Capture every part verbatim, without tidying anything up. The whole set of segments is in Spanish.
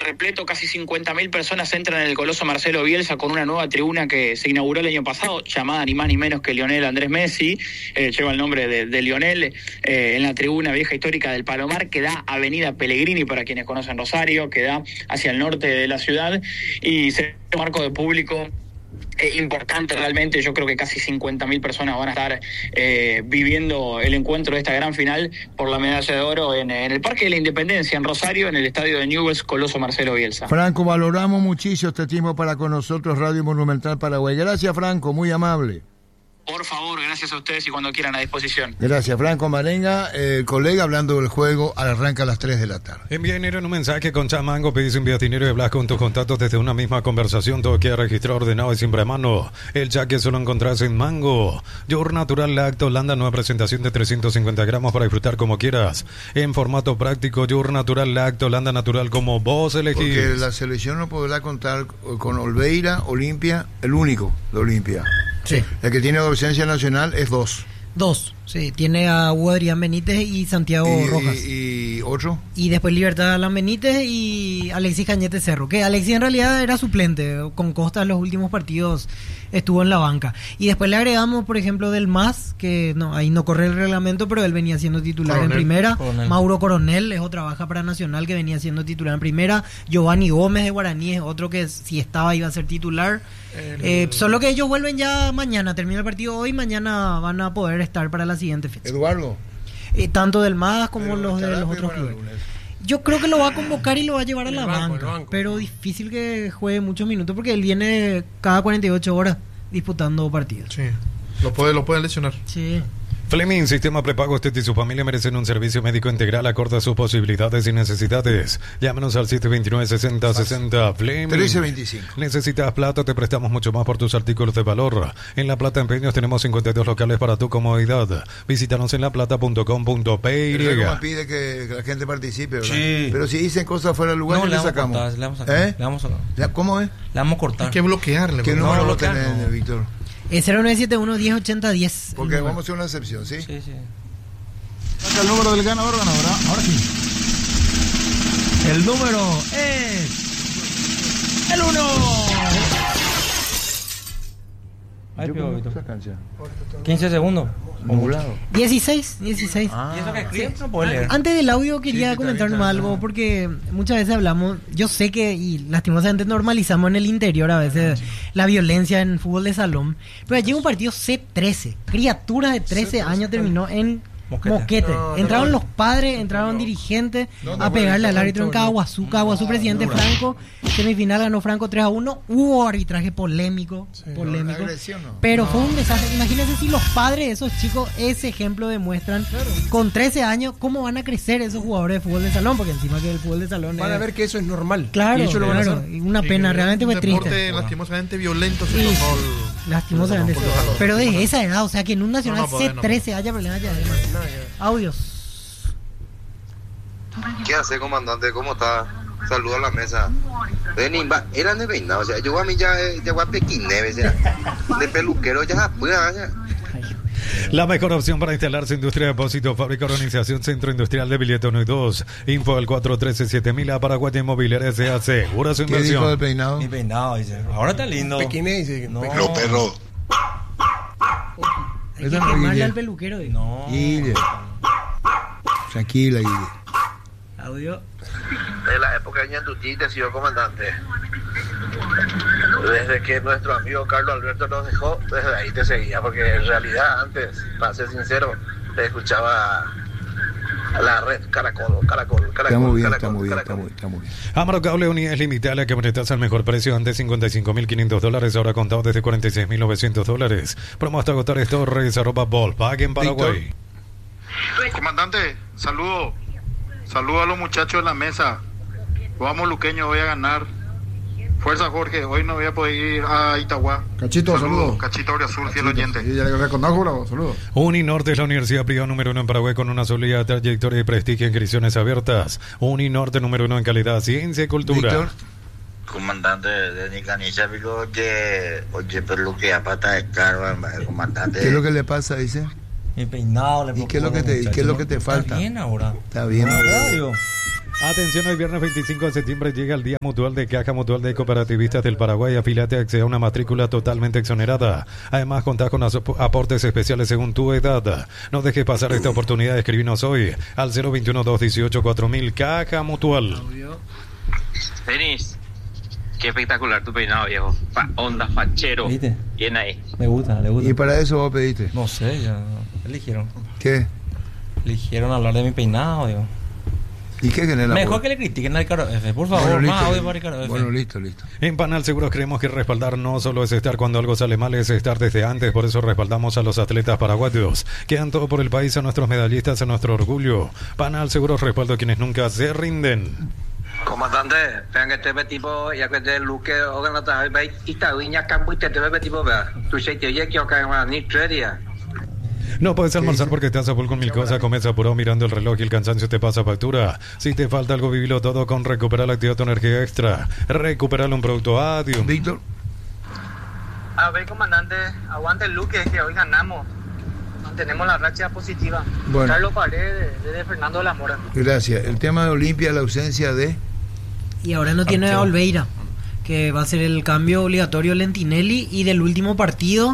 repleto, casi cincuenta mil personas entran en el Coloso Marcelo Bielsa con una nueva tribuna que se inauguró el año pasado, llamada ni más ni menos que Lionel Andrés Messi, eh, lleva el nombre de, de Lionel, eh, en la tribuna vieja histórica del Palomar, que da Avenida Pellegrini, para quienes conocen Rosario, que da hacia el norte de la ciudad, y se un marco de público Eh, importante realmente. Yo creo que casi cincuenta mil personas van a estar eh, viviendo el encuentro de esta gran final por la medalla de oro en, en el Parque de la Independencia, en Rosario, en el estadio de Newell's Coloso Marcelo Bielsa. Franco, valoramos muchísimo este tiempo para con nosotros, Radio Monumental Paraguay. Gracias, Franco, muy amable. Por favor, gracias a ustedes y cuando quieran a disposición. Gracias, Franco Marenga, eh, colega, hablando del juego, arranca a las tres de la tarde. Envía dinero en un mensaje con Chamango, pedís envía dinero y hablas con tus contactos desde una misma conversación, todo queda registrado, ordenado y siempre a mano. El cheque solo encontrás en Mango. Yogur natural Lacto Holanda, nueva presentación de trescientos cincuenta gramos para disfrutar como quieras. En formato práctico, yogur natural Lacto Holanda natural como vos elegís. Porque la selección no podrá contar con Olveira, Olimpia, el único de Olimpia. Sí. El que tiene docencia nacional es dos. Dos, sí. Tiene a Hugo Adrián Benítez y Santiago y, Rojas. Y, y otro. Y después Libertad Alan Benítez y Alexis Cañete Cerro. Que Alexis en realidad era suplente. Con Costa en los últimos partidos estuvo en la banca. Y después le agregamos, por ejemplo, del MAS, que no, ahí no corre el reglamento, pero él venía siendo titular Coronel, en primera. Coronel. Mauro Coronel es otra baja para Nacional que venía siendo titular en primera. Giovanni Gómez de Guaraní es otro que si estaba iba a ser titular. El... Eh, solo que ellos vuelven ya mañana, termina el partido hoy, mañana van a poder estar para la siguiente fecha. Eduardo. Eh, tanto del MAS como pero los de los otros clubes. Yo creo que lo va a convocar y lo va a llevar a la banco, banca, banco. Pero difícil que juegue muchos minutos porque él viene cada cuarenta y ocho horas disputando partidos. Sí, lo puede, lo puede lesionar. Sí. Fleming, Sistema Prepago. Usted y su familia merecen un servicio médico integral acorde a sus posibilidades y necesidades. Llámenos al siete dos nueve, seis cero seis cero. Fleming. trece veinticinco. Necesitas plata, te prestamos mucho más por tus artículos de valor. En La Plata Empeños tenemos cincuenta y dos locales para tu comodidad. Visítanos en laplata punto com punto p y. El pide que, que la gente participe, ¿verdad? Sí. Pero si dicen cosas fuera del lugar, no, le, le sacamos. Cortar, le vamos a sacar. ¿Eh? Le vamos a sacar. ¿Cómo es? Le vamos a cortar. Hay que bloquearle. ¿Qué no, número no, lo bloquear, tenés, no. Víctor? Es cero nueve siete uno, diez ochenta, diez. Porque vamos a hacer una excepción, ¿sí? Sí, sí. Saca el número del ganador, ganadora. Ahora sí. El número es el uno. Ay, pío, quince segundos. Nublado. dieciséis, dieciséis. Ah, ¿y eso que escribe? No puedo leer. Antes del audio quería Sí, comentar nomás algo, porque muchas veces hablamos, yo sé que, y lastimosamente normalizamos en el interior a veces la violencia en fútbol de salón, pero allí un partido C trece, criatura de trece años terminó en Moquete. Moquete. No, entraron no, los padres, entraron no, dirigentes no, no, a pegarle al árbitro en Caguazú. Caguazú, presidente no, Franco. Semifinal ganó Franco tres a uno. Hubo arbitraje polémico. Sí, polémico. No, pero no. Fue un desastre. Imagínense si los padres de esos chicos ese ejemplo demuestran claro. Con trece años cómo van a crecer esos jugadores de fútbol de salón. Porque encima que el fútbol de salón van es... a ver que eso es normal. Claro, y eso claro. Lo van a Una pena, realmente fue triste. Un deporte lastimosamente violento. Sí, sí. El... Lastimosamente. No, no, pero de esa edad, o sea que en un Nacional no, no, C trece haya problemas ya además. Audios. ¿Qué hace, comandante? ¿Cómo está? Saludos a la mesa. De Nimba, eran de peinado, o sea, yo a mí ya llegó a Pequineve, de peluquero ya pues, ya. La mejor opción para instalarse industria de depósito, fábrica, organización, centro industrial de billete uno y dos. Info al cuatro uno tres siete mil a Paraguay Inmobiliaria S A. Segura su inversión. ¿Qué dijo del peinado? Mi peinado, dice. Ahora está lindo. Pequineve, dice. No. Los perros. Hay que quemarle al peluquero. Dice. No. Guille. Tranquila, Guille. Audio. De la época de Ñandutite, señor comandante. Desde que nuestro amigo Carlos Alberto nos dejó, desde ahí te seguía, porque en realidad antes, para ser sincero, te escuchaba a la red Caracol, Caracol, Caracol. Está muy bien, Caracol, está muy bien, Caracol. está muy, está muy bien. Amaro Cable, unidades limitadas que prestas al mejor precio, antes cincuenta y cinco mil quinientos dólares, ahora contado desde cuarenta y seis mil novecientos dólares. Promo hasta agotar Torres, arroba Volkswagen en Paraguay. Víctor. Comandante, saludo. Saludo a los muchachos de la mesa. Vamos, Luqueño, voy a ganar. Fuerza, Jorge, hoy no voy a poder ir a Itagua. Cachito, saludos. Saludo. Cachito Azul, fiel oyente. Y ya le reconozco, bravo, saludos. Uninorte es la universidad privada número uno en Paraguay con una sólida trayectoria y prestigio en inscripciones abiertas. Uninorte número uno en calidad, ciencia y cultura. Víctor. Comandante de Nicanicha, digo, oye, oye, pero lo que a pata de carro, comandante. ¿Qué es lo que le pasa, dice? Mi peinado le ¿Y qué es lo que te, ¿y qué es lo que te falta? Está bien ahora. Está bien ahora. Atención, hoy viernes veinticinco de septiembre llega el Día Mutual de Caja Mutual de Cooperativistas del Paraguay. Afíliate a acceder a una matrícula totalmente exonerada. Además, contás con aportes especiales según tu edad. No dejes pasar esta oportunidad de escribirnos hoy al cero veintiuno, dos dieciocho, cuatro mil. Caja Mutual. Denis, qué espectacular tu peinado, viejo. Pa, onda, fachero. ¿Viste? Bien ahí. Me gusta, le gusta. ¿Y para eso vos pediste? No sé, ya eligieron. ¿Qué? Eligieron hablar de mi peinado, digo. ¿Y qué genera? Mejor que le critiquen al Ricardo F, por favor. Bueno, listo, más audio para Ricardo F. Bueno, listo, listo. En Panal Seguros creemos que respaldar no solo es estar cuando algo sale mal, es estar desde antes. Por eso respaldamos a los atletas paraguayos. Quedan todo por el país, a nuestros medallistas, a nuestro orgullo. Panal Seguros respaldo a quienes nunca se rinden. Comandante, vean que este tipo, ya que este Luque, o que no te ve, y está viña campo y te ve tipo, vea. Tu se te oye que acá en ni tres días. No puedes almorzar porque estás a full con mil cosas, comes apurado mirando el reloj y el cansancio te pasa factura. Si te falta algo, vivilo todo con Recuperar la Actividad Tu Energía Extra. Recuperar un producto Adium. Víctor. A ver, comandante, aguante el Luque, que hoy ganamos. Mantenemos la racha positiva. Bueno. Carlos Paredes, desde Fernando de la Mora. Gracias. El tema de Olimpia, la ausencia de... Y ahora no tiene a Olveira, que va a ser el cambio obligatorio Lentinelli, y del último partido...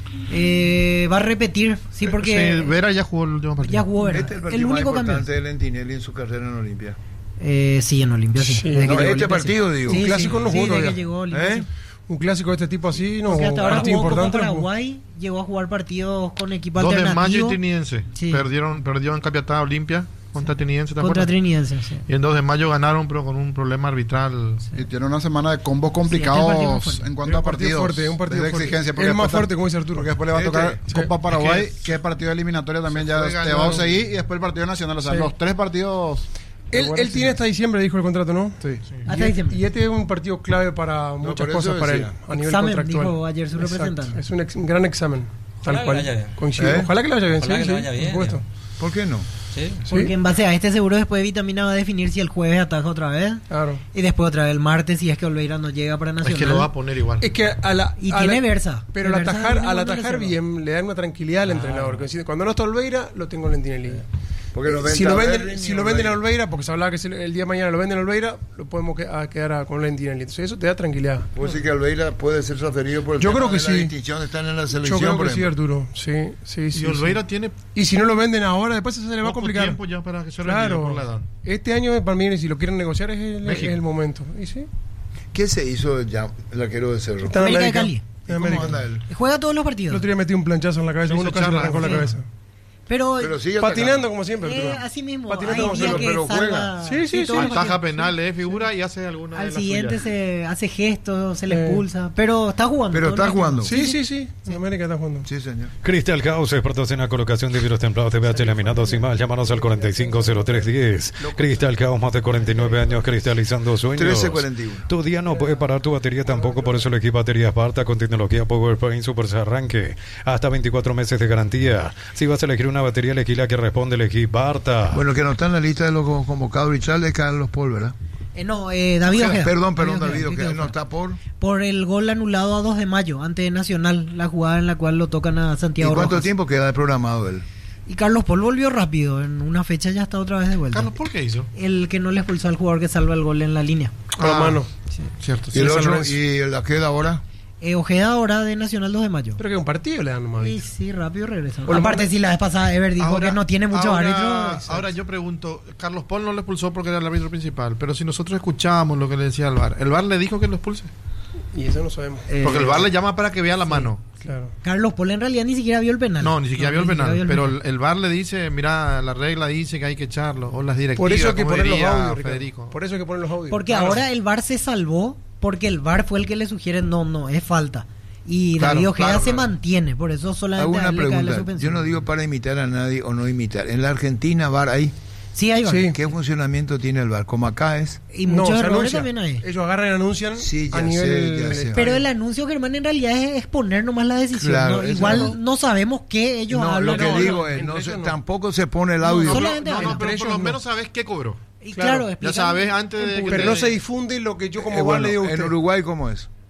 Eh, va a repetir, sí, porque sí, Vera ya jugó el último partido. Ya jugó Vera. Este es el, el único cambio de Lentinelli en su carrera en Olimpia. Eh, sí, en Olimpia sí. sí. No, este Olimpia, partido, sí. digo. Sí, un clásico sí, no jugó sí, todavía. que llegó Olimpia, ¿Eh? sí. Un clásico de este tipo así, no. Porque hasta ahora jugó importante. Copa Paraguay, llegó a jugar partidos con equipo dos alternativo. de mayo y Trinidense. Sí. Perdieron, perdió en Capiatá Olimpia contra Trinidense. ¿te Contra acuerdas? Trinidense, sí. Y en dos de mayo ganaron, pero con un problema arbitral. Sí. Y tiene una semana de combos complicados sí, en cuanto a partidos. Fuerte, un partido de fuerte. exigencia. Es el más fuerte, como dice Arturo. Porque después le va a tocar este, Copa sí. Paraguay, es que, que es partido eliminatorio también, ya te ganaron. va a seguir, y después el partido nacional. O sea, sí. los tres partidos. Él, él tiene hasta diciembre, dijo el contrato, ¿no? Sí. sí. Hasta y, diciembre. Y este es un partido clave para muchas no, cosas para él, a nivel examen, contractual. dijo ayer su Exacto. representante. Es un, ex, un gran examen, tal Ojalá cual. que le vaya bien. Coincido. ¿Eh? Ojalá que le vaya bien, Ojalá sí, que le sí, vaya bien, por supuesto. digamos. ¿Por qué no? Sí. Porque ¿Sí? en base a este seguro después Vitamina va a definir si el jueves ataja otra vez. Claro. Y después otra vez el martes si es que Olveira no llega para Nacional. Es que lo va a poner igual. Es que a la, y a tiene la, Versa. Pero el al Versa atajar, no al tiene atajar reserva. bien, le da una tranquilidad al Ah. entrenador. Que si- cuando no está Olveira, lo tengo Lentinelli. Porque lo Si lo venden, Berlín si y lo venden a Olveira. Olveira, porque se hablaba que se- el día de mañana lo venden a Olveira, lo podemos que- a quedar a- con Lentinelli. Entonces eso te da tranquilidad. ¿Puedo decir que Olveira puede ser transferido por el Yo tema creo que de la sí. distinción de estar en la Yo selección? creo por que sí, ejemplo? Arturo. Sí, sí, sí. Y Olveira sí. tiene Y si no lo venden ahora, después se le va a poco complicar. tiempo ya para que se retire Claro. por la edad. Este año, para mí, si lo quieren negociar, es el, es el momento. ¿Y sí? ¿Qué se hizo ya el arquero de Cerro? Está en América de América. Cali. En ¿Y cómo América. anda él? Juega todos los El partidos. otro día metí un planchazo en la cabeza. Sí, Uno hizo casi le charla, arrancó la sí. cabeza. Pero, Pero sigue Patinando atacando. como siempre, eh, Arturo. así mismo. Patinando hay como días siempre, que pero salva- juega. Sí, sí, todos los Ataja partidos. penales, figura y hace alguna de Al las siguiente suyas. se hace gestos, se le Eh. expulsa. Pero está jugando. Pero todo está el jugando. Sí, sí, sí. En América está jugando. Sí, señor. Cristal House, expertos en la colocación de vidrios templados de B H laminados y más. Llámanos al cuarenta y cinco cero tres diez. Cristal House, más de cuarenta y nueve años cristalizando sueños. trece cuarenta y uno. Tu día no puede parar tu batería tampoco, por eso elegí baterías Barta con tecnología PowerPoint Super Arranque. Hasta veinticuatro meses de garantía. Si vas a elegir una batería, elegí la que responde, elegí Barta. Bueno, que no está en la lista de los convocados Richard es Carlos Paul, ¿verdad? Eh, no, eh, David Ojeda. Perdón, perdón, David, Ojeda, que Ojeda. no está por. Por el gol anulado a dos de mayo ante Nacional, la jugada en la cual lo tocan a ¿Y Santiago cuánto Rojas. tiempo queda programado él? Y Carlos Paul volvió rápido, en una fecha ya está otra vez de vuelta. Carlos, ¿por qué hizo? El que no le expulsó al jugador que salva el gol en la línea. Con la Ah. mano. Sí. Cierto. ¿Y el San otro? Lorenzo. ¿Y la queda ahora? Eh, Ojeda ahora de Nacional dos de mayo. Pero que un partido le dan nomás. Y sí, rápido regresa. Bueno, Aparte, si la vez pasada Ever dijo Ahora- que no tiene muchos ahora- árbitros. Ahora yo pregunto, Carlos Paul no lo expulsó porque era el árbitro principal, pero si nosotros escuchábamos lo que le decía al V A R, ¿el V A R le dijo que lo expulse? Y eso no sabemos. Eh, Porque el V A R le llama para que vea la mano. Claro. Carlos Paul en realidad ni siquiera vio el penal. No, ni siquiera vio el ni penal, siquiera vio pero penal. el, el V A R le dice, mira, la regla dice que hay que echarlo, o las directivas, Por eso hay que como poner los diría audios, Ricardo. Federico. Por eso hay que poner los audios. Porque Claro. ahora el V A R se salvó porque el V A R fue el que le sugiere no, no, es falta. Y Claro, David Ojeda claro, se claro. mantiene, por eso Hago solamente a una él le cae la pregunta. suspensión. Yo no digo para imitar a nadie o no imitar. En la Argentina, V A R hay. Sí, hay V A R. Sí. ¿Qué funcionamiento tiene el V A R? Como acá es. Y No, muchos se errores anuncia. también hay. Ellos agarran y anuncian Sí, ya a nivel. sé, ya sé. Pero el anuncio, Germán, en realidad es exponer nomás la decisión. Claro, ¿no? eso Igual no. no sabemos qué ellos No, hablan. lo que no, digo no, es, entre no se- ellos no. tampoco se pone el No, audio. solamente No, hablan. no, pero Entre por lo ellos menos no. sabes qué cobró. Y Claro. claro, Ya explican- sabes antes de que Pero te- no se difunde lo que yo como Eh, V A R bueno, le digo a en usted. Uruguay, ¿cómo es?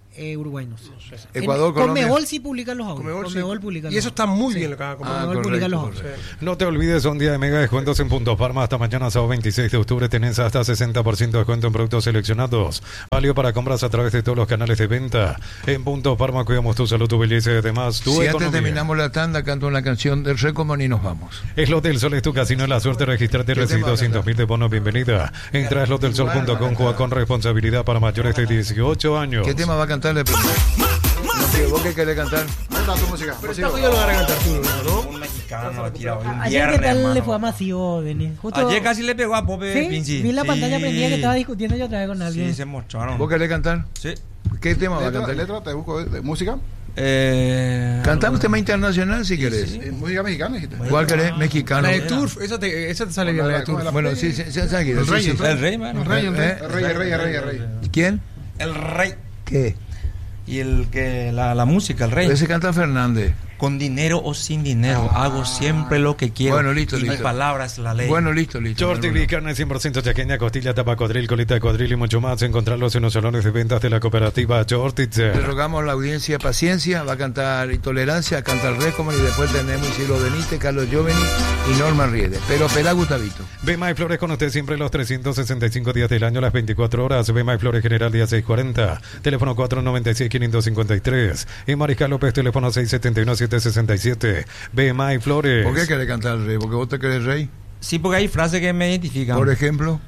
Eh, Uruguay no sé. Ecuador, en, Colombia. Conmebol sí publica los audios. Conmebol, Conmebol sí. publica Y los eso está audios. muy Sí. bien acá. Conmebol correcto, publica los correcto. audios. No te olvides, un día de mega descuentos en Punto Farma. Hasta mañana, sábado veintiséis de octubre, tenés hasta sesenta por ciento de descuento en productos seleccionados. Válido para compras a través de todos los canales de venta. En Punto Farma cuidamos tu salud, tu belleza y además tu Si economía. antes terminamos la tanda, canto una canción del Recoman y nos vamos. Es Hotel Sol, es tu casino, es la suerte de registrarte y ¿Qué recibir tema va a doscientos mil de bonos. Bienvenida. Entra a slotelsol punto com, juega con responsabilidad para mayores de dieciocho años. ¿Qué tema va a cantarle? No sé, ¿vos qué querés cantar? ¿Dónde está tu música? Pero esta joya lo van a cantar tú, ¿no? Un mexicano ha tirado hoy un Ayer, viernes, ¿qué tal hermano. le fue a Masivo, Denis? Justo- Ayer casi le pegó a Pope Sí, Pinchi. vi la pantalla Sí. prendida que estaba discutiendo yo otra vez con alguien. Sí, se mostraron. ¿Vos querés cantar? Sí. ¿Qué tema va a Letra, cantar? letra, te busco de música. Eh, Cantamos un tema internacional si querés. Eh, música mexicana, dijiste. ¿Cuál querés? Mexicano. La de Turf, esa te, esa te sale bien, la de Turf. Bueno, sí, sí, sí, sí, sí, El rey, sí, el sí. rey. El rey, mano. El rey, el rey. ¿Eh? El rey, el rey, el rey, el rey. ¿Quién? El rey. ¿Qué? Y el que la, la música, el rey. Ese canta Fernández. Con dinero o sin dinero, hago siempre lo que quiero. Bueno, listo, y mi listo. palabra es la ley. Bueno, listo, listo. Short y carne cien por ciento chaqueña, costilla, tapa cuadril, colita de cuadril y mucho más. Encontrarlos en los salones de ventas de la cooperativa Le Shortitzer. rogamos a la audiencia paciencia, va a cantar Intolerancia, canta el Recoman y después tenemos Isidro Benítez, Carlos Gioveni y Norman Riede. Pero espera, Gustavito. Bema y Flores con usted siempre los trescientos sesenta y cinco días del año, las veinticuatro horas. Bema y Flores General día seiscientos cuarenta, teléfono cuatro noventa y seis, quinientos cincuenta y tres. Y Mariscal López, teléfono seis setenta y uno, setecientos sesenta y siete. Bema y Flores. ¿Por qué querés cantar el rey? ¿Porque vos te querés rey? Sí, porque hay frases que me identifican. Por ejemplo.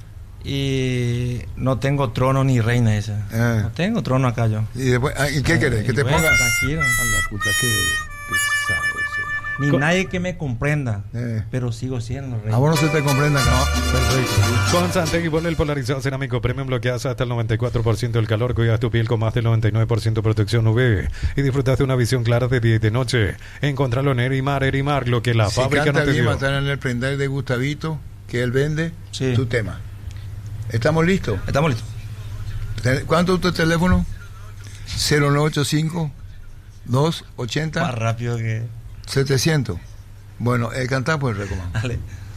Y no tengo trono ni reina esa. Eh. No tengo trono acá yo. ¿Y después, ah, ¿y qué querés? ¿Que te bueno, ponga? tranquilo. A la puta, qué pesado ese. Ni Con- nadie que me comprenda. Eh. Pero sigo siendo rey. A vos no se te comprenda, no. Perfecto. Con Santegui vuelve el polarizado cerámico premium, bloqueas hasta el noventa y cuatro por ciento del calor, cuidas tu piel con más del noventa y nueve por ciento de protección U V y disfrutas de una visión clara de día y de noche. Encontralo en Erimar, Erimar, lo que la Si fábrica canta no te bien, va a dio. estar en el prendal de Gustavito, que él vende, Sí. tu tema. ¿Estamos listos? Estamos listos. Te- ¿Cuánto es tu teléfono? cero nueve ocho cinco, dos Más ochenta, rápido que. setecientos. Bueno, eh, cantá pues, Recoman. Dale.